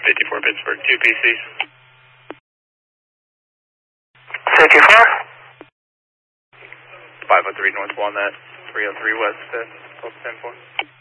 54 Pittsburgh, 2 PCs. Safety 4? 503 North Walnut, 303 West, Post 10-4.